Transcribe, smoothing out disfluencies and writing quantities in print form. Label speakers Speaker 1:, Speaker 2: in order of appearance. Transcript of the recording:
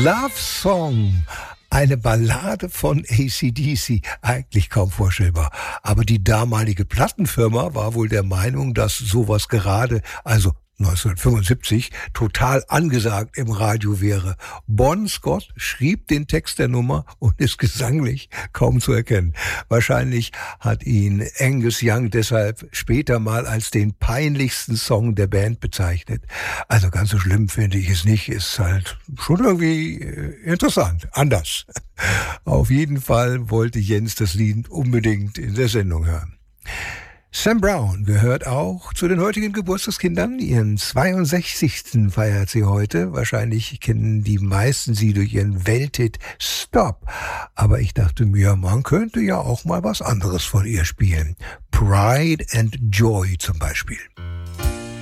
Speaker 1: Love Song. Eine Ballade von AC/DC, eigentlich kaum vorstellbar. Aber die damalige Plattenfirma war wohl der Meinung, dass sowas gerade, also 1975, total angesagt im Radio wäre. Bon Scott schrieb den Text der Nummer und ist gesanglich kaum zu erkennen. Wahrscheinlich hat ihn Angus Young deshalb später mal als den peinlichsten Song der Band bezeichnet. Also ganz so schlimm finde ich es nicht, ist halt schon irgendwie interessant, anders. Auf jeden Fall wollte Jens das Lied unbedingt in der Sendung hören. Sam Brown gehört auch zu den heutigen Geburtstagskindern. Ihren 62. feiert sie heute. Wahrscheinlich kennen die meisten sie durch ihren Welthit Stop. Aber ich dachte mir, man könnte ja auch mal was anderes von ihr spielen. Pride and Joy zum Beispiel.